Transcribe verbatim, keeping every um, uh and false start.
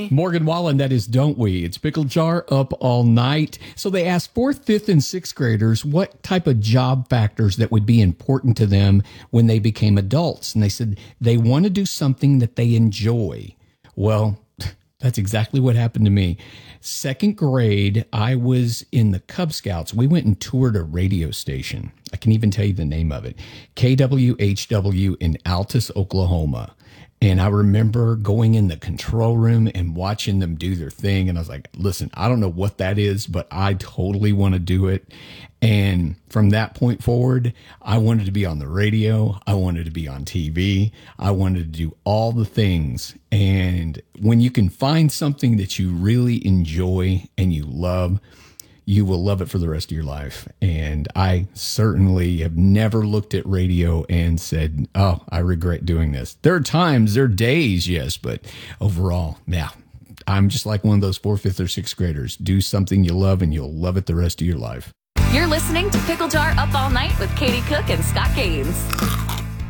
we? Morgan Wallen, that is Don't We. It's Pickle Jar Up All Night. So they asked fourth, fifth, and sixth graders what type of job factors that would be important to them when they became adults. And they said they want to do something that they enjoy. Well, that's exactly what happened to me. Second grade, I was in the Cub Scouts. We went and toured a radio station. I can even tell you the name of it. K W H W in Altus, Oklahoma. And I remember going in the control room and watching them do their thing. And I was like, listen, I don't know what that is, but I totally want to do it. And from that point forward, I wanted to be on the radio. I wanted to be on T V. I wanted to do all the things. And when you can find something that you really enjoy and you love, you will love it for the rest of your life. And I certainly have never looked at radio and said, oh, I regret doing this. There are times, there are days, yes, but overall, yeah, I'm just like one of those fourth, fifth, or sixth graders. Do something you love and you'll love it the rest of your life. You're listening to Pickle Jar Up All Night with Katie Cook and Scott Gaines.